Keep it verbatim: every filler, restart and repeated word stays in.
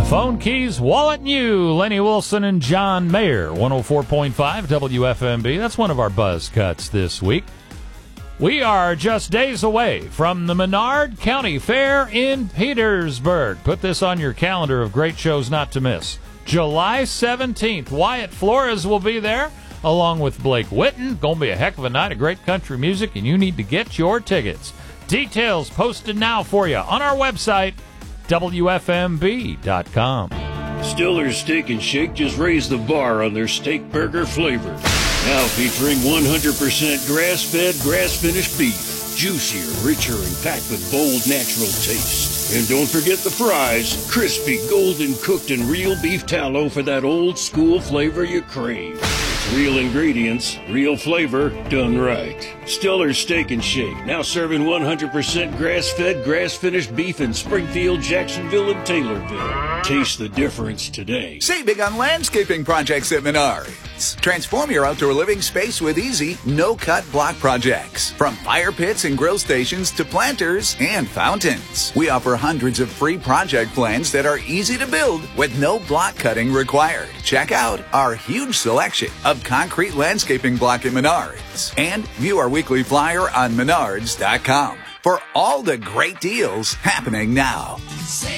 Phone Keys, Wallet and You, Lenny Wilson and John Mayer, one oh four point five W F M B. That's one of our buzz cuts this week. We are just days away from the Menard County Fair in Petersburg. Put this on your calendar of great shows not to miss. July seventeenth, Wyatt Flores will be there, along with Blake Witten. Gonna be a heck of a night of great country music, and you need to get your tickets. Details posted now for you on our website, W F M B dot com. Stiller's Steak and Shake just raised the bar on their steak burger flavor. Now featuring one hundred percent grass-fed, grass-finished beef. Juicier, richer, and packed with bold, natural taste. And don't forget the fries. Crispy, golden cooked, and real beef tallow for that old-school flavor you crave. It's real ingredients, real flavor, done right. Stiller's Steak and Shake, now serving one hundred percent grass-fed, grass-finished beef in Springfield, Jacksonville, and Taylorville. Taste the difference today. Save big on landscaping projects at Menards. Transform your outdoor living space with easy, no-cut block projects. From fire pits and grill stations to planters and fountains. We offer hundreds of free project plans that are easy to build with no block cutting required. Check out our huge selection of concrete landscaping block at Menards. And view our weekly flyer on menards dot com for all the great deals happening now.